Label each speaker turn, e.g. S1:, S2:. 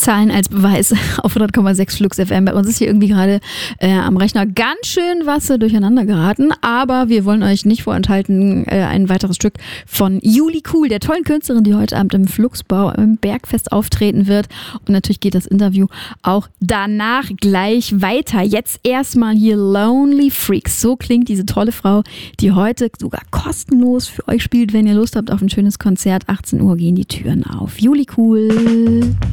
S1: Zahlen als Beweis auf 100,6 Flux FM. Bei uns ist hier irgendwie gerade am Rechner ganz schön was durcheinander geraten, aber wir wollen euch nicht vorenthalten, ein weiteres Stück von Juli Cool, der tollen Künstlerin, die heute Abend im Fluxbau im Bergfest auftreten wird. Und natürlich geht das Interview auch danach gleich weiter. Jetzt erstmal hier Lonely Freaks. So klingt diese tolle Frau, die heute sogar kostenlos für euch spielt, wenn ihr Lust habt auf ein schönes Konzert. 18 Uhr gehen die Türen auf. Juli Cool.